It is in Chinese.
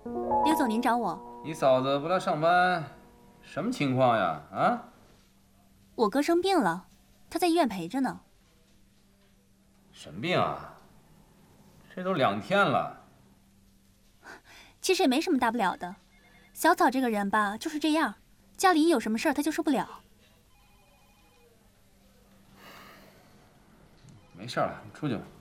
刘总，您找我？ 你嫂子不来上班，什么情况呀？啊？ 我哥生病了，他在医院陪着呢。 什么病啊？这都2天了。 其实也没什么大不了的。小草这个人吧，就是这样，家里一有什么事儿他就受不了。 没事了，你出去吧。